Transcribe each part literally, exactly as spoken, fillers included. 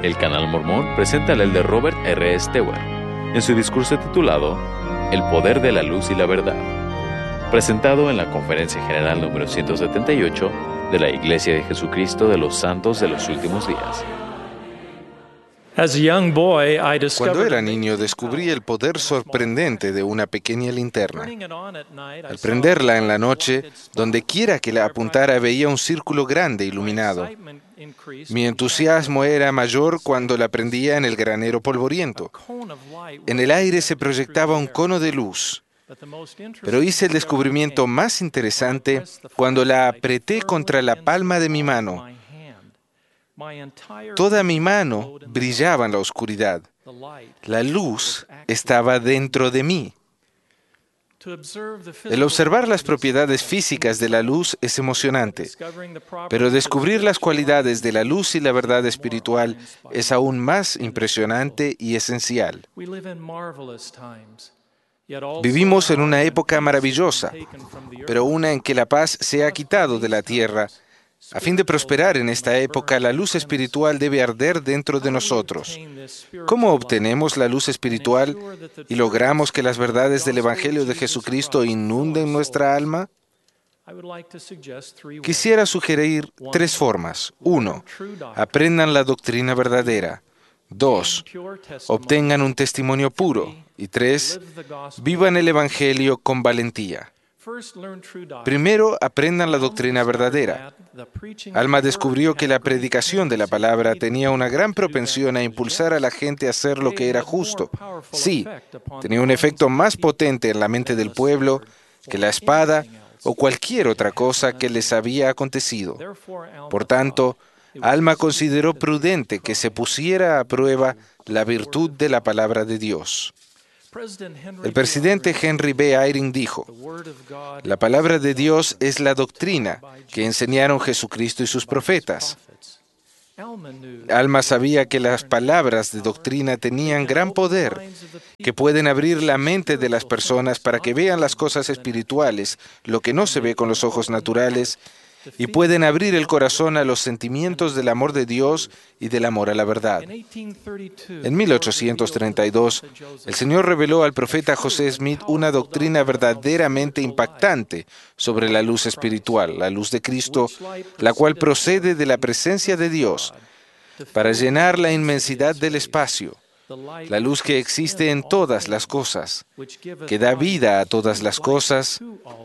El Canal Mormón presenta al elder Robert R. Stewart en su discurso titulado El poder de la luz y la verdad, presentado en la Conferencia General número ciento setenta y ocho de la Iglesia de Jesucristo de los Santos de los Últimos Días. Cuando era niño descubrí el poder sorprendente de una pequeña linterna. Al prenderla en la noche, donde quiera que la apuntara veía un círculo grande iluminado. Mi entusiasmo era mayor cuando la prendía en el granero polvoriento. En el aire se proyectaba un cono de luz. Pero hice el descubrimiento más interesante cuando la apreté contra la palma de mi mano. Toda mi mano brillaba en la oscuridad. La luz estaba dentro de mí. El observar las propiedades físicas de la luz es emocionante, pero descubrir las cualidades de la luz y la verdad espiritual es aún más impresionante y esencial. Vivimos en una época maravillosa, pero una en que la paz se ha quitado de la tierra. A fin de prosperar en esta época, la luz espiritual debe arder dentro de nosotros. ¿Cómo obtenemos la luz espiritual y logramos que las verdades del Evangelio de Jesucristo inunden nuestra alma? Quisiera sugerir tres formas. Uno, aprendan la doctrina verdadera. Dos, obtengan un testimonio puro. Y tres, vivan el Evangelio con valentía. Primero, aprendan la doctrina verdadera. Alma descubrió que la predicación de la palabra tenía una gran propensión a impulsar a la gente a hacer lo que era justo. Sí, tenía un efecto más potente en la mente del pueblo que la espada o cualquier otra cosa que les había acontecido. Por tanto, Alma consideró prudente que se pusiera a prueba la virtud de la palabra de Dios. El presidente Henry B. Eyring dijo: la palabra de Dios es la doctrina que enseñaron Jesucristo y sus profetas. Alma sabía que las palabras de doctrina tenían gran poder, que pueden abrir la mente de las personas para que vean las cosas espirituales, lo que no se ve con los ojos naturales, y pueden abrir el corazón a los sentimientos del amor de Dios y del amor a la verdad. En mil ochocientos treinta y dos, el Señor reveló al profeta José Smith una doctrina verdaderamente impactante sobre la luz espiritual, la luz de Cristo, la cual procede de la presencia de Dios para llenar la inmensidad del espacio, la luz que existe en todas las cosas, que da vida a todas las cosas,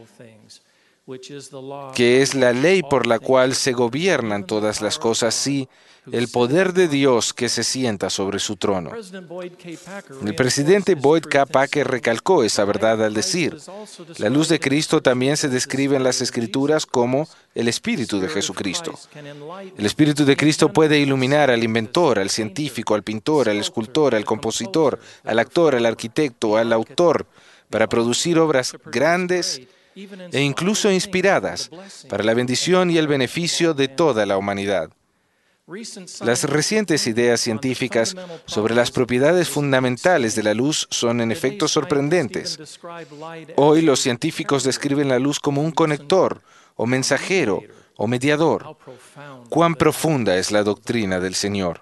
que es la ley por la cual se gobiernan todas las cosas, sí, el poder de Dios que se sienta sobre su trono. El presidente Boyd K. Packer recalcó esa verdad al decir: la luz de Cristo también se describe en las Escrituras como el Espíritu de Jesucristo. El Espíritu de Cristo puede iluminar al inventor, al científico, al pintor, al escultor, al compositor, al actor, al arquitecto, al autor, para producir obras grandes e incluso inspiradas para la bendición y el beneficio de toda la humanidad. Las recientes ideas científicas sobre las propiedades fundamentales de la luz son en efecto sorprendentes. Hoy los científicos describen la luz como un conector, o mensajero, o mediador. ¿Cuán profunda es la doctrina del Señor?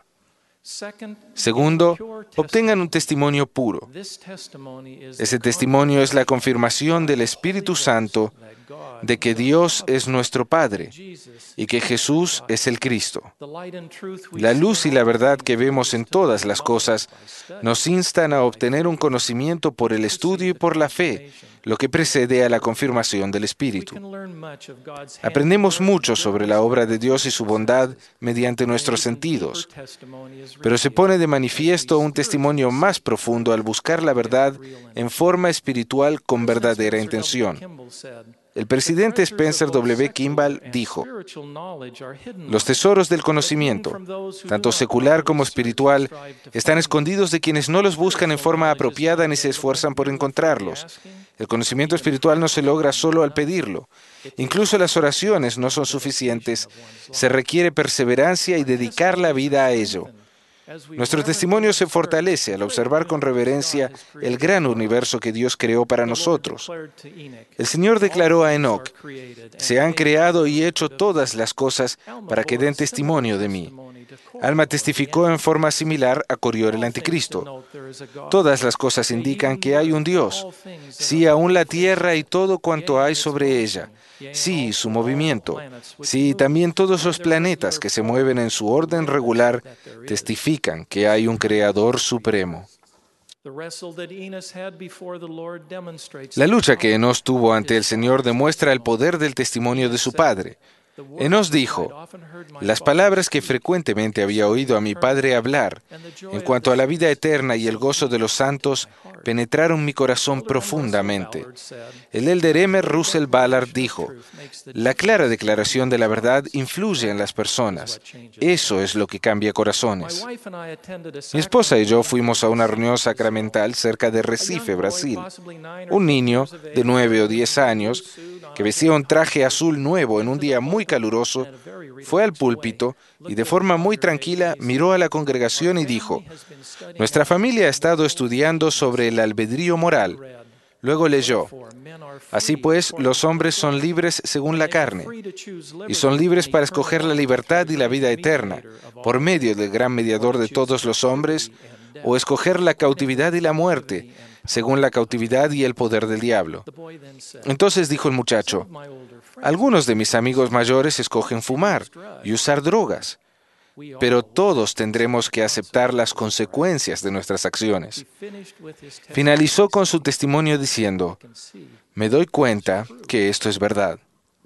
Segundo, obtengan un testimonio puro. Ese testimonio es la confirmación del Espíritu Santo de que Dios es nuestro Padre y que Jesús es el Cristo. La luz y la verdad que vemos en todas las cosas nos instan a obtener un conocimiento por el estudio y por la fe, lo que precede a la confirmación del Espíritu. Aprendemos mucho sobre la obra de Dios y su bondad mediante nuestros sentidos, pero se pone de manifiesto un testimonio más profundo al buscar la verdad en forma espiritual con verdadera intención. El presidente Spencer W. Kimball dijo: los tesoros del conocimiento, tanto secular como espiritual, están escondidos de quienes no los buscan en forma apropiada ni se esfuerzan por encontrarlos. El conocimiento espiritual no se logra solo al pedirlo. Incluso las oraciones no son suficientes. Se requiere perseverancia y dedicar la vida a ello. Nuestro testimonio se fortalece al observar con reverencia el gran universo que Dios creó para nosotros. El Señor declaró a Enoc: se han creado y hecho todas las cosas para que den testimonio de mí. Alma testificó en forma similar a Coriol el anticristo. Todas las cosas indican que hay un Dios. Sí, aún la tierra y todo cuanto hay sobre ella. Sí, su movimiento. Sí, también todos los planetas que se mueven en su orden regular testifican que hay un Creador supremo. La lucha que Enos tuvo ante el Señor demuestra el poder del testimonio de su padre. Enos dijo, las palabras que frecuentemente había oído a mi padre hablar en cuanto a la vida eterna y el gozo de los santos penetraron mi corazón profundamente. El elder M. Russell Ballard dijo, la clara declaración de la verdad influye en las personas. Eso es lo que cambia corazones. Mi esposa y yo fuimos a una reunión sacramental cerca de Recife, Brasil. Un niño de nueve o diez años, que vestía un traje azul nuevo en un día muy caluroso, fue al púlpito y de forma muy tranquila miró a la congregación y dijo, nuestra familia ha estado estudiando sobre el albedrío moral. Luego leyó, así pues, los hombres son libres según la carne, y son libres para escoger la libertad y la vida eterna, por medio del gran mediador de todos los hombres, o escoger la cautividad y la muerte, según la cautividad y el poder del diablo. Entonces dijo el muchacho, algunos de mis amigos mayores escogen fumar y usar drogas, pero todos tendremos que aceptar las consecuencias de nuestras acciones. Finalizó con su testimonio diciendo, me doy cuenta que esto es verdad.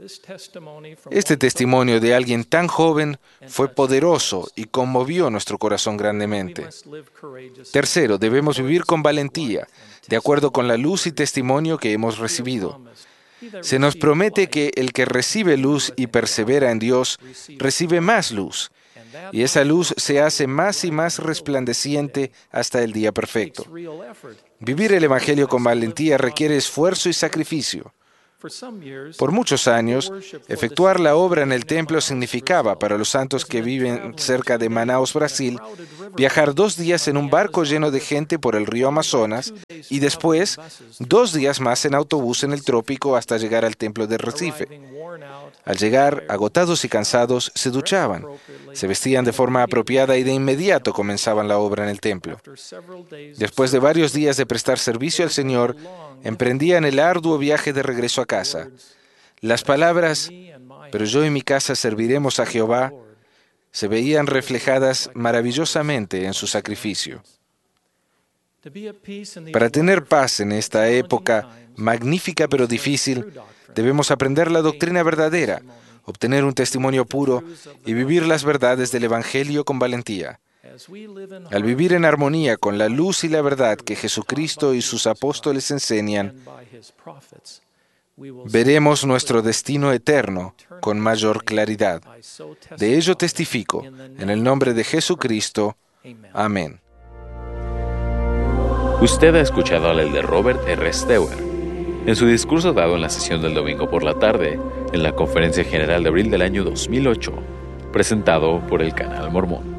Este testimonio de alguien tan joven fue poderoso y conmovió nuestro corazón grandemente. Tercero, debemos vivir con valentía, de acuerdo con la luz y testimonio que hemos recibido. Se nos promete que el que recibe luz y persevera en Dios, recibe más luz, y esa luz se hace más y más resplandeciente hasta el día perfecto. Vivir el Evangelio con valentía requiere esfuerzo y sacrificio. Por muchos años, efectuar la obra en el templo significaba, para los santos que viven cerca de Manaus, Brasil, viajar dos días en un barco lleno de gente por el río Amazonas y después dos días más en autobús en el trópico hasta llegar al templo de Recife. Al llegar, agotados y cansados, se duchaban, se vestían de forma apropiada y de inmediato comenzaban la obra en el templo. Después de varios días de prestar servicio al Señor, emprendían el arduo viaje de regreso a casa. Las palabras, pero yo y mi casa serviremos a Jehová, se veían reflejadas maravillosamente en su sacrificio. Para tener paz en esta época magnífica pero difícil, debemos aprender la doctrina verdadera, obtener un testimonio puro y vivir las verdades del Evangelio con valentía. Al vivir en armonía con la luz y la verdad que Jesucristo y sus apóstoles enseñan, veremos nuestro destino eterno con mayor claridad. De ello testifico, en el nombre de Jesucristo. Amén. Usted ha escuchado al elder Robert R. Stewart en su discurso dado en la sesión del domingo por la tarde en la Conferencia General de abril del año dos mil ocho, presentado por el Canal Mormón.